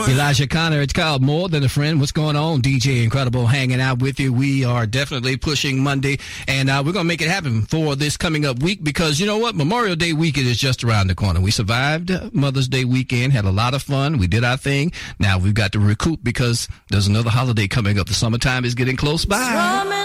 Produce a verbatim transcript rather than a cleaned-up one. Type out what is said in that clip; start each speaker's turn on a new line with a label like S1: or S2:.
S1: Elijah Connor, it's called More Than a Friend. What's going on? D J Incredible hanging out with you. We are definitely pushing Monday, and uh, we're going to make it happen for this coming up week because you know what? Memorial Day weekend is just around the corner. We survived Mother's Day weekend, had a lot of fun. We did our thing. Now we've got to recoup because there's another holiday coming up. The summertime is getting close by.